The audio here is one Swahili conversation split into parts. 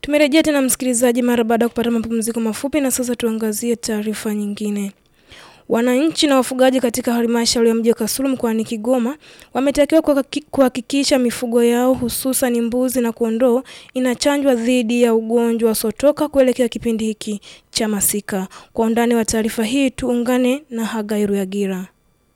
Tumerejea tena msikilizaji mara baada ya kupata mapumziko mafupi, na sasa tuangazie taarifa nyingine. Wananchi na wafugaji katika halmashauri ya mji wa Kasulu mkoani Kigoma wametakiwa kuhakikisha mifugo yao hususan mbuzi na kondoo inachanjwa dhidi ya ugonjwa wa sotoka kuelekea kipindi hiki cha masika. Kwa undani wa taarifa hii tuungane na Hagairu Yagira.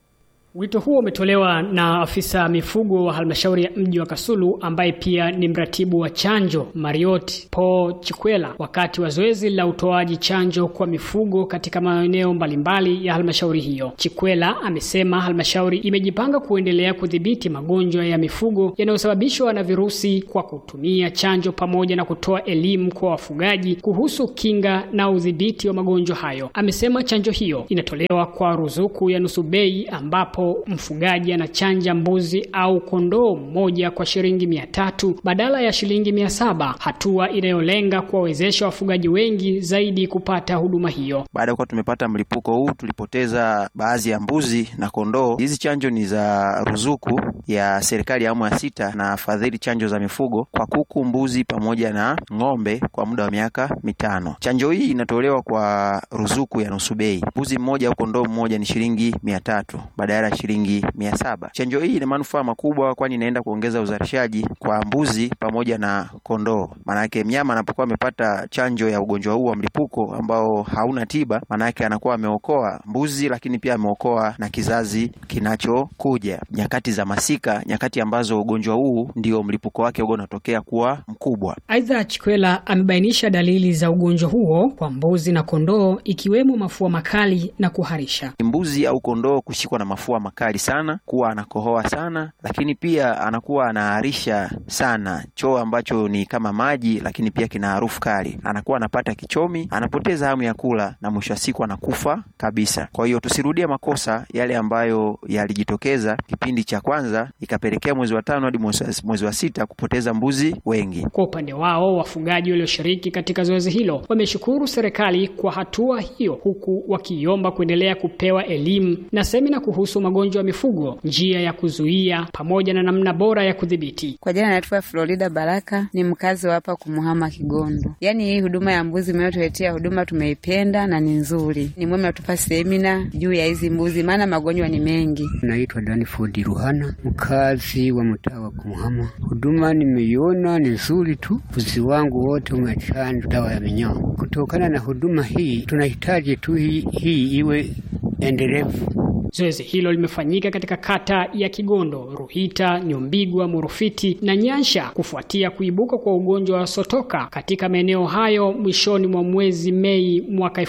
Wito huo umetolewa na afisa mifugo wa halmashauri ya mji wa Kasulu ambaye pia ni mratibu wa chanjo Mariot Po Chikwela wakati wa zoezi la utoaji chanjo kwa mifugo katika maeneo mbalimbali ya halmashauri hiyo. Chikwela amesema halmashauri imejipanga kuendelea kudhibiti magonjwa ya mifugo yanayosababishwa na virusi kwa kutumia chanjo pamoja na kutoa elimu kwa wafugaji kuhusu kinga na udhibiti wa magonjwa hayo. Amesema chanjo hiyo inatolewa kwa ruzuku ya nusu bei ambapo mfugaji anachanja mbuzi au kondoo mmoja kwa shilingi 300 badala ya shilingi 700, hatua inayolenga kuwawezesha wafugaji wengi zaidi kupata huduma hiyo. Baada ya kuwa tumepata mlipuko huu, tulipoteza baadhi ya mbuzi na kondoo. Hizi chanjo ni za ruzuku ya serikali ya awamu ya 6 na fadhili chanjo za mifugo kwa kuku, mbuzi pamoja na ng'ombe kwa muda wa miaka 5. Chanjo hii inatolewa kwa ruzuku ya nusu bei. Mbuzi mmoja au kondoo mmoja ni shilingi 300 badala ya shilingi 700. Chanjo hii ina manufaa makubwa kwani inaenda kuongeza uzalishaji kwa mbuzi pamoja na kondoo. Maana yake mnyama anapokuwa amepata chanjo ya ugonjwa huu wa mlipuko ambao hauna tiba, maana yake anakuwa ameokoa mbuzi lakini pia ameokoa na kizazi kinachokuja. Nyakati za masika, nyakati ambazo ugonjwa huu ndio mlipuko wake unatokea kuwa mkubwa. Aidha, Chikwela amebainisha dalili za ugonjwa huo kwa mbuzi na kondoo ikiwemo mafua makali na kuharisha. Mbuzi au kondoo kushikwa na mafua makali sana, kuwa anakohoa sana, lakini pia anakuwa anaharisha sana, choo ambacho ni kama maji lakini pia kina harufu kali. Anakuwa anapata kichomi, anapoteza hamu ya kula na mwisho wa siku anakufa kabisa. Kwa hiyo tusirudie makosa yale ambayo yalijitokeza kipindi cha kwanza ikapelekea mwezi wa 5 hadi mwezi wa 6 kupoteza mbuzi wengi. Kwa upande wao, wafugaji walioshiriki katika zoezi hilo wameshukuru serikali kwa hatua hiyo, huku wakiomba kuendelea kupewa elimu na semina kuhusu magonjwa ya mifugo, njia ya kuzuia pamoja na namna bora ya kudhibiti. Kwa jina naitwa Florida Baraka, ni mkazi wa hapa Kumuhama Kigondo. Yaani hii huduma ya mbuzi mnayotuletea huduma tumeipenda na ni nzuri. Ni mwema tupa semina juu ya hizi mbuzi maana magonjwa ni mengi. Naitwa Danford Ruhana, mkazi wa mtaa wa Kumuhama. Huduma nimeiona ni nzuri tu. Mbuzi wangu wote umechanjwa dawa ya minyoo. Kutokana na huduma hii tunahitaji tu hii iwe endelevu. Zoezi hilo limefanyika katika kata ya Kigondo, Ruhita, Nyombigwa, Murufiti na Nyansha kufuatia kuibuka kwa ugonjwa wa sotoka katika maeneo hayo mwishoni mwa mwezi Mei mwaka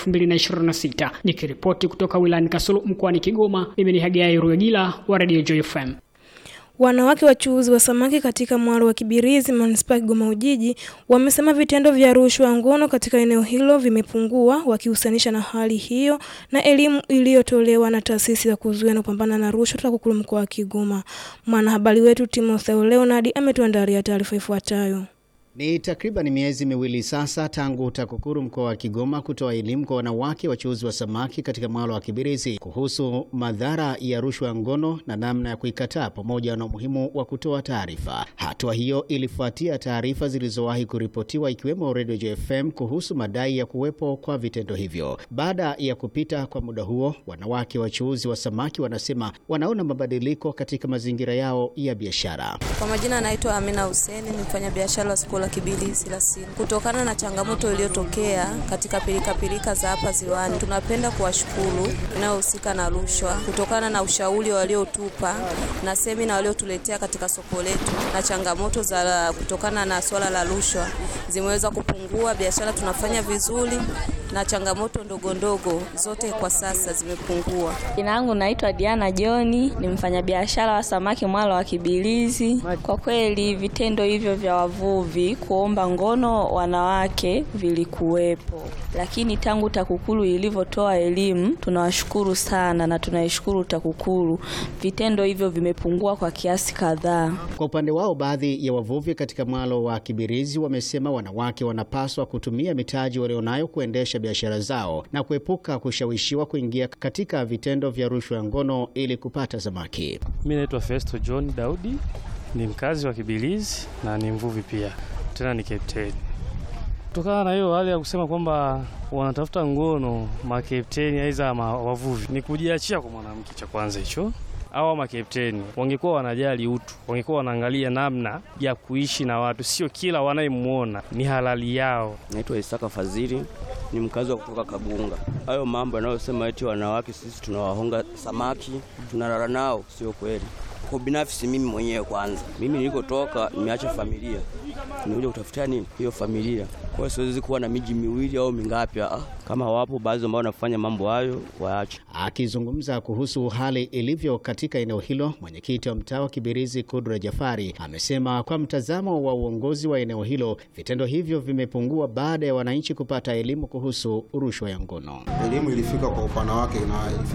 2026. Nikiripoti kutoka wilayani Kasulu mkoani Kigoma, mimi ni Hagairu Yagira wa Radio Joy FM. Wanawake wachuuzi wa samaki katika mwalo wa Kibirizi manispaa Kigoma Ujiji wamesema vitendo vya rushwa ngono katika eneo hilo vimepungua, wakihusanisha na hali hiyo na elimu iliyotolewa na taasisi ya kuzuia na kupambana na rushwa TAKUKURU mkoa wa Kigoma. Mwanahabari wetu Timotheo Leonard ametuandalia taarifa ifuatayo. Ni takriban miezi miwili sasa tangu TAKUKURU mkoa wa Kigoma kutoa elimu kwa wanawake wachuuzi wa samaki katika mwalo wa Kibirizi kuhusu madhara ya rushwa ngono na namna ya kuikataa pamoja na umuhimu wa kutoa taarifa. Hatua hiyo ilifuatia taarifa zilizowahi kuripotiwa ikiwemo Radio JFM kuhusu madai ya kuwepo kwa vitendo hivyo. Baada ya kupita kwa muda huo, wanawake wachuuzi wa samaki wanasema wanaona mabadiliko katika mazingira yao ya biashara. Kwa majina naitwa Amina Hussein, ni mfanyabiashara wa soko la Kibirizi la Sini. Kutokana na changamoto iliyotokea katika pilika za hapa ziwani, tunapenda kuwashukuru wanaohusika na rushwa kutokana na ushauri waliotupa na semina waliotuletea katika soko letu, na changamoto za kutokana na swala la rushwa zimeweza kupungua. Biashara tunafanya vizuri na changamoto ndogo zote kwa sasa zimepungua. Jina langu naitwa Diana Joni, ni mfanyabiashara wa samaki mwalo wa Kibirizi. Kwa kweli vitendo hivyo vya wavuvi kuomba ngono wanawake vilikuwepo, lakini tangu TAKUKURU ilivyotoa elimu tunawashukuru sana na tunaishukuru TAKUKURU, vitendo hivyo vimepungua kwa kiasi kadhaa. Kwa upande wao, baadhi ya wavuvi katika mwalo wa Kibirizi wamesema wanawake wanapaswa kutumia mitaji walionayo kuendesha biashara zao na kuepuka kushawishiwa kuingia katika vitendo vya rushwa ngono ili kupata samaki. Mimi naitwa Festo John Daudi, ni mkazi wa Kibirizi na ni mvuvi pia, tena ni captain. Kutokana na hiyo hali ya kusema kwamba wanatafuta ngono makapteni aidha wavuvi, ni kujiachia kwa mwanamke cha kwanza hicho. Hawa makapteni wangekuwa wanajali utu, wangekuwa wanaangalia namna ya kuishi na watu, sio kila wanayemuona ni halali yao. Naitwa Isaka Fazili, ni mkazi wa kutoka Kagunga. Hayo mambo yanayosema eti wanawake sisi tunawahonga samaki, tunalala nao, sio kweli. Kwa binafsi mimi mwenyewe kwanza, mimi nilikotoka nimeacha familia, nimekuja kutafuta nini hiyo familia. Kwa hiyo siwezi kuwa na miji miwili au mingapi. Kama wapo baadhi ambao wanafanya mambo hayo waache. Akizungumza kuhusu hali ilivyo katika eneo hilo, mwenyekiti wa mtaa wa Kibirizi Kudra Jafari amesema kwa mtazamo wa uongozi wa eneo hilo vitendo hivyo vimepungua baada ya wananchi kupata elimu kuhusu rushwa ya ngono. Elimu ilifika kwa upana wake na